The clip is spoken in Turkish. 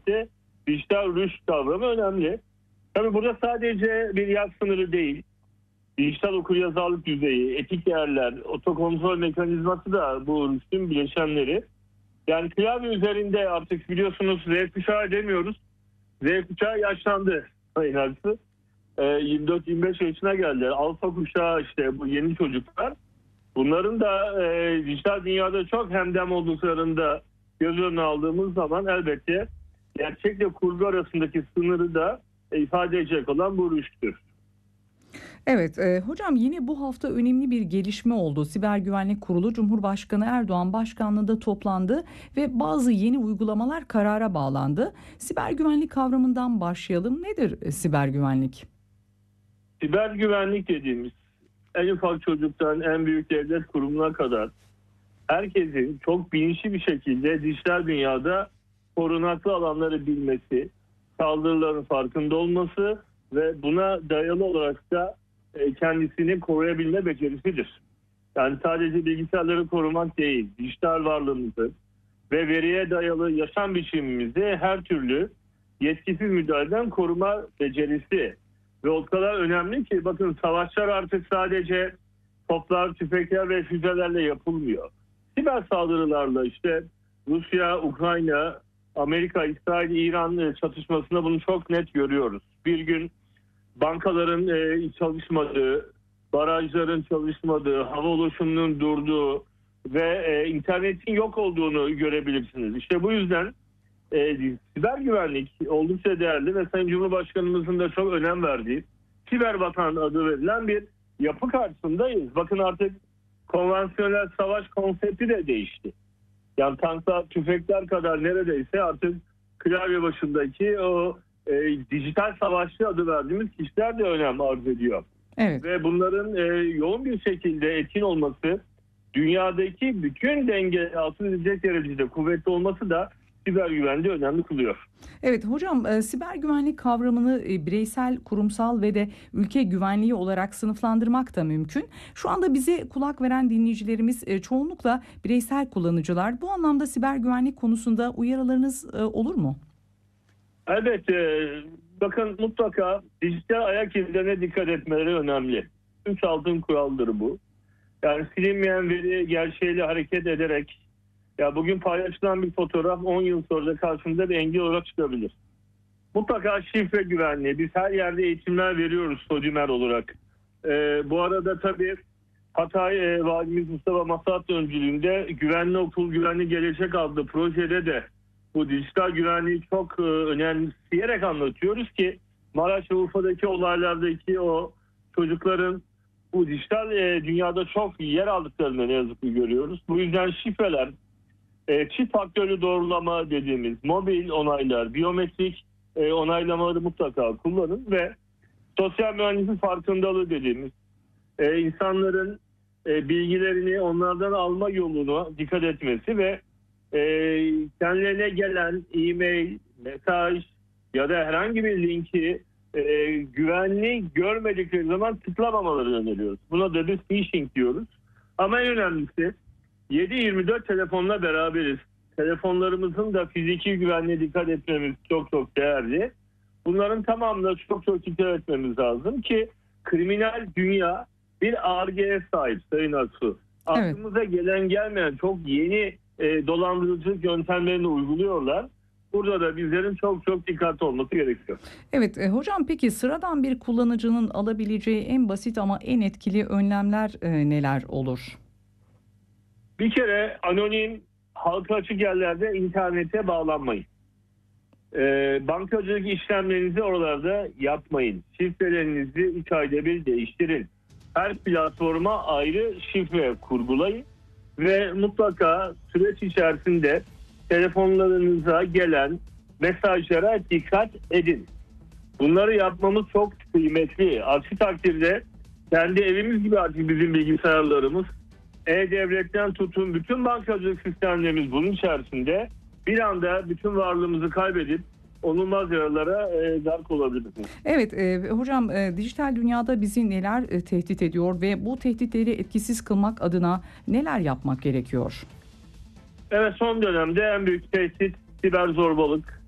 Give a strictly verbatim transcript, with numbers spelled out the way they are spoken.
elbette dijital rüşt kavramı önemli. Tabii burada sadece bir yaş sınırı değil, dijital okuryazarlık düzeyi, etik değerler, otokontrol mekanizması da bu rüştün bileşenleri. Yani klavye üzerinde artık biliyorsunuz Z kuşağı demiyoruz. Z kuşağı yaşlandı sayın Arsı. yirmi dört yirmi beş yaşına geldiler. Alfa kuşağı işte bu yeni çocuklar. Bunların da e, dijital dünyada çok hemdem olduklarında göz önüne aldığımız zaman elbette gerçekle kurgu arasındaki sınırı da e, ifade edecek olan bu rüşttür. Evet, e, hocam yine bu hafta önemli bir gelişme oldu. Siber Güvenlik Kurulu Cumhurbaşkanı Erdoğan başkanlığında toplandı ve bazı yeni uygulamalar karara bağlandı. Siber güvenlik kavramından başlayalım. Nedir e, siber güvenlik? Siber güvenlik dediğimiz en ufak çocuktan en büyük devlet kurumuna kadar herkesin çok bilinçli bir şekilde dijital dünyada korunaklı alanları bilmesi, saldırıların farkında olması ve buna dayalı olarak da kendisini koruyabilme becerisidir. Yani sadece bilgisayarları korumak değil, dijital varlığımızı ve veriye dayalı yaşam biçimimizi her türlü yetkisiz müdahaleden koruma becerisi. Ve o kadar önemli ki bakın savaşlar artık sadece toplar, tüfekler ve füzelerle yapılmıyor. Siber saldırılarla işte Rusya, Ukrayna, Amerika, İsrail, İran çatışmasında bunu çok net görüyoruz. Bir gün bankaların çalışmadığı, barajların çalışmadığı, hava ulaşımının durduğu ve internetin yok olduğunu görebilirsiniz. İşte bu yüzden e, siber güvenlik oldukça değerli ve Sayın Cumhurbaşkanımızın da çok önem verdiği siber vatan adı verilen bir yapı karşısındayız. Bakın artık konvansiyonel savaş konsepti de değişti. Yani tanklar, tüfekler kadar neredeyse artık klavye başındaki o e, dijital savaşçı adı verdiğimiz kişiler de önem arz ediyor. Evet. Ve bunların e, yoğun bir şekilde etkin olması, dünyadaki bütün denge altı edecek derecede kuvvetli olması da siber güvenliği önemli kılıyor. Evet hocam, e, siber güvenlik kavramını e, bireysel, kurumsal ve de ülke güvenliği olarak sınıflandırmak da mümkün. Şu anda bize kulak veren dinleyicilerimiz e, çoğunlukla bireysel kullanıcılar. Bu anlamda siber güvenlik konusunda uyarılarınız e, olur mu? Elbette. Bakın mutlaka dijital ayak izlerine dikkat etmeleri önemli. Üç altın kuraldır bu. Yani silinmeyen veri gerçeğiyle hareket ederek ya bugün paylaşılan bir fotoğraf on yıl sonra karşımıza bir engel olarak çıkabilir. Mutlaka şifre güvenliği. Biz her yerde eğitimler veriyoruz Sodimer olarak. Ee, bu arada tabii Hatay e, Valimiz Mustafa Masat öncülüğünde Güvenli Okul Güvenli Gelecek adlı projede de bu dijital güvenliği çok e, önemseyerek anlatıyoruz ki Maraş ve Urfa'daki olaylardaki o çocukların bu dijital e, dünyada çok yer aldıklarını ne yazık ki görüyoruz. Bu yüzden şifreler, e, çift faktörlü doğrulama dediğimiz mobil onaylar, biyometrik e, onaylamaları mutlaka kullanın ve sosyal mühendislik farkındalığı dediğimiz e, insanların e, bilgilerini onlardan alma yoluna dikkat etmesi ve e, kendilerine gelen e-mail, mesaj ya da herhangi bir linki e, güvenli görmedikleri zaman tıklamamaları öneriyoruz. Buna da biz phishing diyoruz. Ama en önemlisi yedi yirmi dört telefonla beraberiz. Telefonlarımızın da fiziki güvenliğe dikkat etmemiz çok çok değerli. Bunların tamamına çok çok dikkat etmemiz lazım ki kriminal dünya bir Ar-Ge'ye sahip Sayın Aksu. Aklımıza evet. gelen gelmeyen çok yeni e, dolandırıcılık yöntemlerini uyguluyorlar. Burada da bizlerin çok çok dikkatli olması gerekiyor. Evet e, hocam, peki sıradan bir kullanıcının alabileceği en basit ama en etkili önlemler e, neler olur? Bir kere anonim, halka açık yerlerde internete bağlanmayın. E, bankacılık işlemlerinizi oralarda yapmayın. Şifrelerinizi üç ayda bir değiştirin. Her platforma ayrı şifre kurgulayın ve mutlaka süreç içerisinde telefonlarınıza gelen mesajlara dikkat edin. Bunları yapmamız çok kıymetli. Aksi takdirde kendi evimiz gibi artık bizim bilgisayarlarımız, e-devletten tutun bütün bankacılık sistemlerimiz bunun içerisinde bir anda bütün varlığımızı kaybedip olunmaz yaralara e, gark olabilirsiniz. Evet e, hocam, e, dijital dünyada bizi neler e, tehdit ediyor ve bu tehditleri etkisiz kılmak adına neler yapmak gerekiyor? Evet, son dönemde en büyük tehdit siber zorbalık,